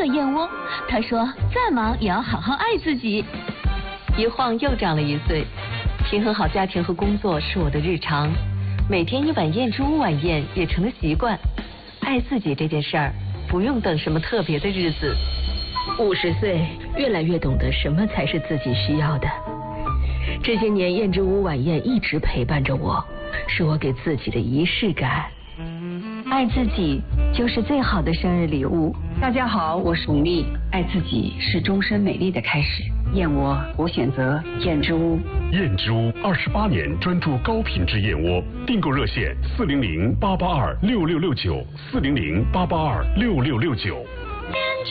的燕窝。他说，再忙也要好好爱自己。 一晃又长了1岁，平衡好家庭和工作是我的日常，每天1碗燕之屋晚宴也成了习惯。爱自己这件事儿，不用等什么特别的日子。 50岁，越来越懂得什么才是自己需要的。这些年，燕之屋晚宴一直陪伴着我，是我给自己的仪式感。 爱自己就是最好的生日礼物。 大家好，我是巩俐。爱自己是终身美丽的开始。燕窝，我选择燕之屋。 燕之屋28年专注高品质燕窝，订购热线400-882-6669，400-882-6669。 燕之